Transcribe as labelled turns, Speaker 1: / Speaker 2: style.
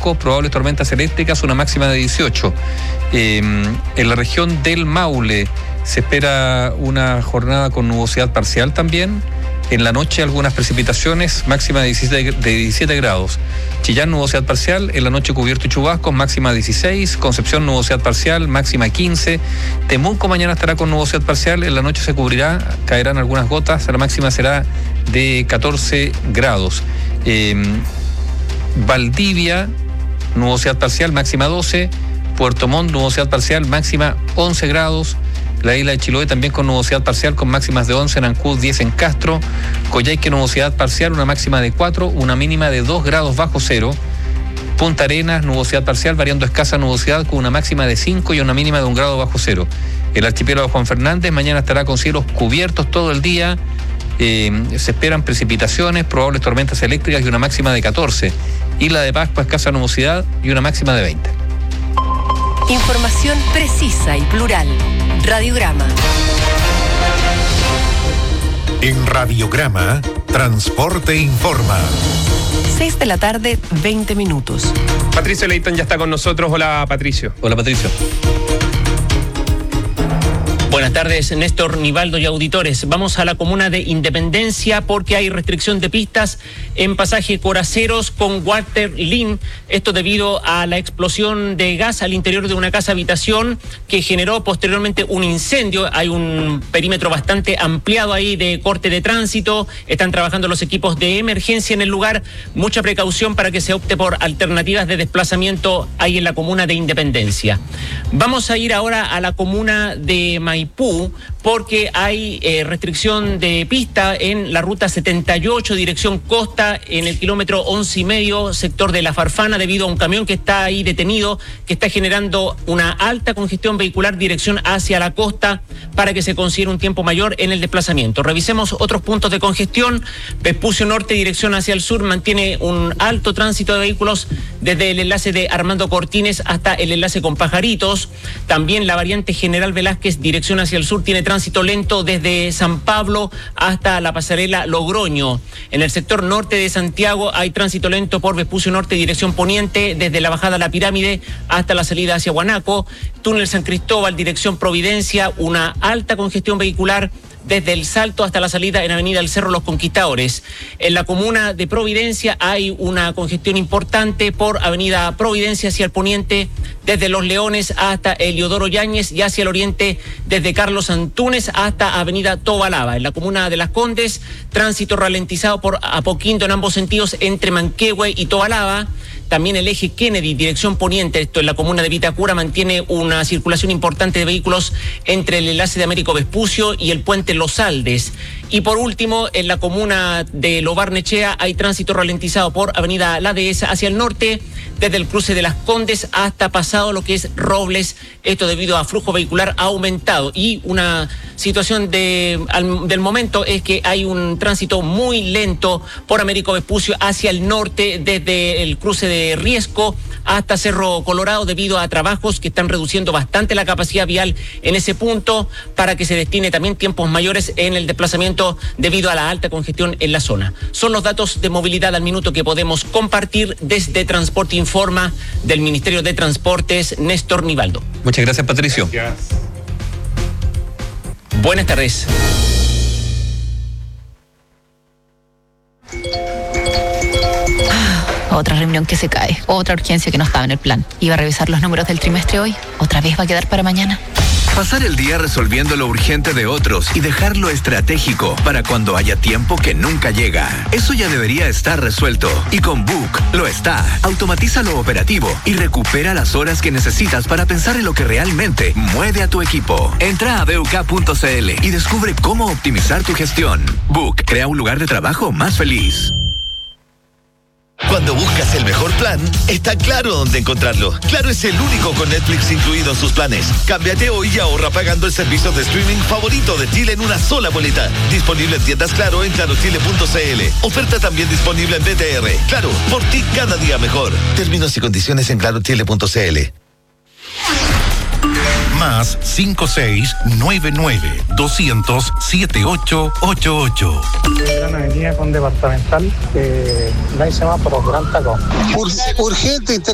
Speaker 1: Chubascos, probables tormentas eléctricas, una máxima de 18. En la región del Maule se espera una jornada con nubosidad parcial también. En la noche algunas precipitaciones, máxima de 17 grados. Chillán, nubosidad parcial, en la noche cubierto y chubascos, máxima 16. Concepción, nubosidad parcial, máxima 15. Temuco mañana estará con nubosidad parcial, en la noche se cubrirá, caerán algunas gotas, la máxima será de 14 grados. Valdivia, nubosidad parcial, máxima 12. Puerto Montt, nubosidad parcial, máxima 11 grados. La isla de Chiloé también con nubosidad parcial con máximas de 11, en Ancud 10 en Castro. Coyhaique, nubosidad parcial, una máxima de 4, una mínima de 2 grados bajo cero. Punta Arenas, nubosidad parcial, variando escasa nubosidad con una máxima de 5 y una mínima de 1 grado bajo cero. El archipiélago de Juan Fernández mañana estará con cielos cubiertos todo el día. Se esperan precipitaciones, probables tormentas eléctricas y una máxima de 14. Isla de Pascua, escasa nubosidad y una máxima de 20.
Speaker 2: Información precisa y plural. Radiograma.
Speaker 3: En Radiograma, Transporte Informa.
Speaker 2: 6 de la tarde, 20 minutos.
Speaker 4: Patricio Leighton ya está con nosotros. Hola, Patricio.
Speaker 1: Hola, Patricio.
Speaker 5: Buenas tardes, Néstor, Nivaldo y auditores. Vamos a la comuna de Independencia porque hay restricción de pistas en pasaje Coraceros con Walter Lin. Esto debido a la explosión de gas al interior de una casa habitación que generó posteriormente un incendio. Hay un perímetro bastante ampliado ahí de corte de tránsito. Están trabajando los equipos de emergencia en el lugar. Mucha precaución para que se opte por alternativas de desplazamiento ahí en la comuna de Independencia. Vamos a ir ahora a la comuna de Maipú porque hay restricción de pista en la ruta 78 dirección costa en el kilómetro 11,5 sector de La Farfana debido a un camión que está ahí detenido que está generando una alta congestión vehicular dirección hacia la costa para que se considere un tiempo mayor en el desplazamiento. Revisemos otros puntos de congestión. Vespucio Norte dirección hacia el sur mantiene un alto tránsito de vehículos desde el enlace de Armando Cortines hasta el enlace con Pajaritos. También la variante General Velázquez dirección hacia el sur tiene tránsito lento desde San Pablo hasta la pasarela Logroño. En el sector norte de Santiago hay tránsito lento por Vespucio Norte dirección poniente desde la bajada a la Pirámide hasta la salida hacia Huanaco. Túnel San Cristóbal dirección Providencia, una alta congestión vehicular desde el Salto hasta la salida en Avenida El Cerro Los Conquistadores. En la comuna de Providencia hay una congestión importante por Avenida Providencia hacia el poniente, desde Los Leones hasta Eliodoro Yáñez y hacia el oriente desde Carlos Antúnez hasta Avenida Tobalaba. En la comuna de Las Condes, tránsito ralentizado por Apoquindo en ambos sentidos entre Manquehue y Tobalaba. También el eje Kennedy, dirección poniente, esto en la comuna de Vitacura, mantiene una circulación importante de vehículos entre el enlace de Américo Vespucio y el puente Los Aldes. Y por último, en la comuna de Lo Barnechea hay tránsito ralentizado por Avenida La Dehesa hacia el norte, desde el cruce de Las Condes hasta pasado lo que es Robles, esto debido a flujo vehicular aumentado. Y una situación del momento es que hay un tránsito muy lento por Américo Vespucio hacia el norte, desde el cruce de Riesco hasta Cerro Colorado, debido a trabajos que están reduciendo bastante la capacidad vial en ese punto para que se destine también tiempos mayores en el desplazamiento debido a la alta congestión en la zona. Son los datos de movilidad al minuto que podemos compartir desde Transporte Informa del Ministerio de Transportes, Néstor Nivaldo.
Speaker 1: Muchas gracias, Patricio.
Speaker 4: Gracias.
Speaker 5: Buenas tardes.
Speaker 6: Otra reunión que se cae, otra urgencia que no estaba en el plan. Iba a revisar los números del trimestre hoy, otra vez va a quedar para mañana.
Speaker 7: Pasar el día resolviendo lo urgente de otros y dejar lo estratégico para cuando haya tiempo que nunca llega. Eso ya debería estar resuelto. Y con Book lo está. Automatiza lo operativo y recupera las horas que necesitas para pensar en lo que realmente mueve a tu equipo. Entra a BUK.cl y descubre cómo optimizar tu gestión. Book crea un lugar de trabajo más feliz.
Speaker 8: Cuando buscas el mejor plan, está Claro dónde encontrarlo. Claro es el único con Netflix incluido en sus planes. Cámbiate hoy y ahorra pagando el servicio de streaming favorito de Chile en una sola boleta. Disponible en tiendas Claro en clarochile.cl. Oferta también disponible en BTR. Claro, por ti cada día mejor. Términos y condiciones en clarochile.cl.
Speaker 3: Más 5699-200-7888.
Speaker 9: Gran avenida con departamental, la se llama por Gran Tacón.
Speaker 10: Urgente